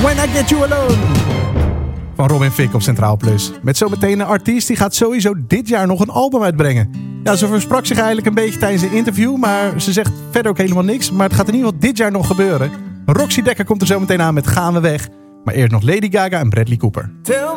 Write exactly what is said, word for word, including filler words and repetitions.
When I Get You Alone van Robin Thicke op Centraal Plus. Met zometeen een artiest die gaat sowieso dit jaar nog een album uitbrengen. Ja, ze versprak zich eigenlijk een beetje tijdens een interview, maar ze zegt verder ook helemaal niks. Maar het gaat in ieder geval dit jaar nog gebeuren. Roxy Dekker komt er zometeen aan met Gaan we weg. Maar eerst nog Lady Gaga en Bradley Cooper. Tell